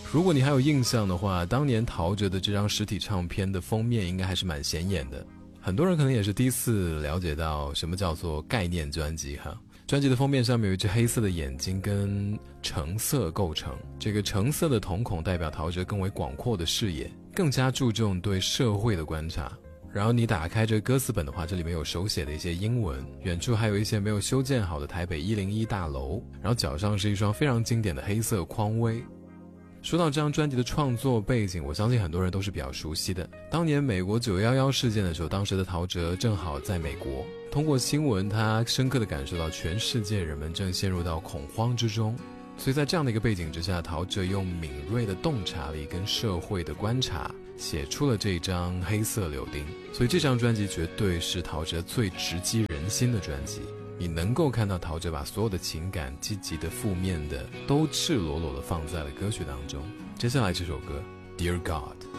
如果你还有印象的话，当年陶喆的这张实体唱片的封面应该还是蛮显眼的，很多人可能也是第一次了解到什么叫做概念专辑哈。专辑的封面上面有一只黑色的眼睛跟橙色构成，这个橙色的瞳孔代表陶喆更为广阔的视野，更加注重对社会的观察。然后你打开这歌词本的话，这里面有手写的一些英文，远处还有一些没有修建好的台北101大楼，然后脚上是一双非常经典的黑色匡威。说到这张专辑的创作背景，我相信很多人都是比较熟悉的。当年美国911事件的时候，当时的陶喆正好在美国，通过新闻他深刻地感受到全世界人们正陷入到恐慌之中，所以在这样的一个背景之下，陶喆用敏锐的洞察力跟社会的观察写出了这张黑色柳丁。所以这张专辑绝对是陶喆最直击人心的专辑，你能够看到陶喆把所有的情感，积极的、负面的都赤裸裸的放在了歌曲当中。接下来这首歌 Dear God。